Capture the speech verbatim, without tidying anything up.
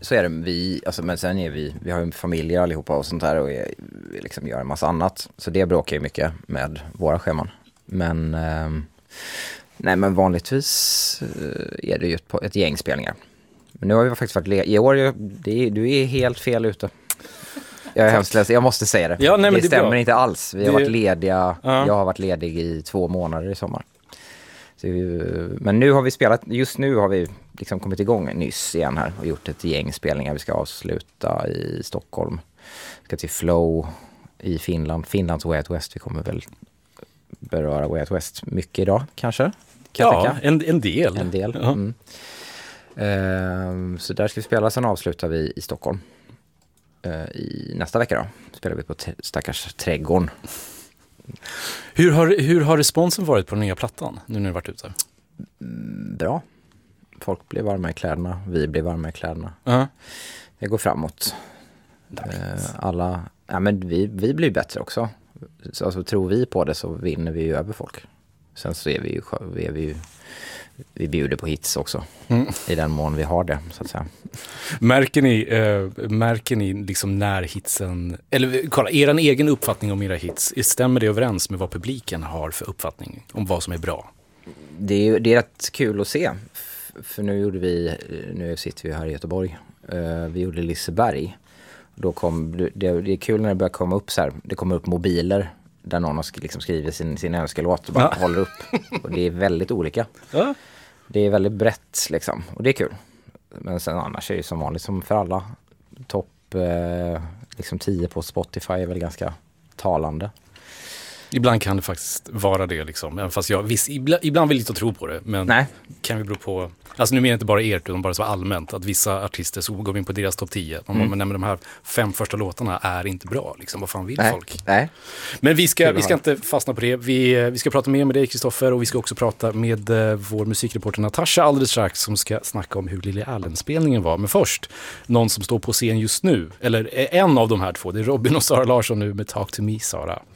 så är det. Vi, alltså, men sen är vi, vi har ju familjer allihopa och sånt där och är, liksom gör en massa annat. Så det bråkar ju mycket med våra scheman. Men, eh, nej, men vanligtvis är det ju ett, ett gäng spelningar. Men nu har vi faktiskt varit le- i år, det är, du är helt fel ute. Jag är hemskt ledsen, jag måste säga det. Ja, nej, men det det stämmer bra. inte alls. Vi har det... varit lediga, ja. jag har varit ledig i två månader i sommar. Så, men nu har vi spelat, just nu har vi liksom kommit igång nyss igen här och gjort ett gäng spelningar. Vi ska avsluta i Stockholm. Vi ska till Flow i Finland, Finlands Way Out West. Vi kommer väl beröra Way Out West mycket idag kanske. Kan ja, en, en del. En del. Ja. Mm. Uh, så där ska vi spela, sen avslutar vi i Stockholm. Uh, i nästa vecka då spelar vi på t- stackars trädgården. Hur har, hur har responsen varit på den nya plattan nu när du varit ute? Mm, bra. Folk blir varma i kläderna, vi blir varma i kläderna. Uh-huh. Det går framåt. Uh, alla, ja, men vi, vi blir bättre också. Så, alltså, tror vi på det så vinner vi ju över folk. Sen så är vi ju, är vi ju vi bjuder på hits också. Mm. I den mån vi har det, så att säga. Märker ni, äh, märker ni liksom när hitsen... Eller kolla, er egen uppfattning om era hits, stämmer det överens med vad publiken har för uppfattning om vad som är bra? Det är, det är rätt kul att se. För nu gjorde vi, nu sitter vi här i Göteborg. Uh, vi gjorde Liseberg. Då kom, det, det är kul när det börjar komma upp så här. Det kommer upp mobiler där någon har liksom skrivit sin, sin önskelåt och bara ja. håller upp. Och det är väldigt olika. Ja. Det är väldigt brett liksom. Och det är kul. Men sen annars är det som vanligt som för alla. Topp eh, liksom tio på Spotify är väl ganska talande. Ibland kan det faktiskt vara det liksom. Även fast jag, viss, ibland, ibland vill jag inte tro på det. Men Nej. kan vi bero på... Alltså nu menar jag inte bara ert utan bara så allmänt. Att vissa artister så går vi in på deras topp tio. Mm. Men, men de här fem första låtarna är inte bra. Liksom. Vad fan vill Nej. folk? Nej. Men vi ska, vi ska inte fastna på det. Vi, vi ska prata mer med dig, Kristoffer. Och vi ska också prata med uh, vår musikreporter Natasha alldeles strax. Som ska snacka om hur Lily Allen-spelningen var. Men först, någon som står på scen just nu. Eller en av de här två. Det är Robin och Sara Larsson nu med Talk to Me, Sara.